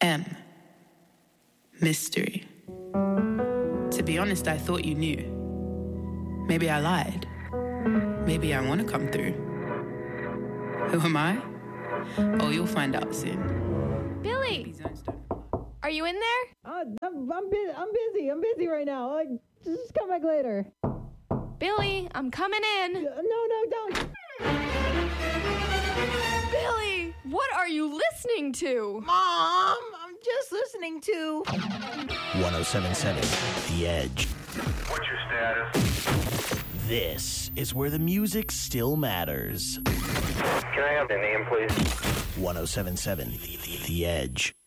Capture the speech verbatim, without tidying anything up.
M. Mystery. To be honest, I thought you knew. Maybe I lied. Maybe I want to come through. Who am I? Oh, you'll find out soon. Billy! Are you in there? Uh, I'm, I'm, bu- I'm busy. I'm busy right now. Uh, just come back later. Billy, I'm coming in. Uh, no, no, don't. Billy, what are you listening to? Mom, I'm just listening to one oh seven point seven The Edge. What's your status? This is where the music still matters. Can I have the name, please? one oh seven point seven The Edge.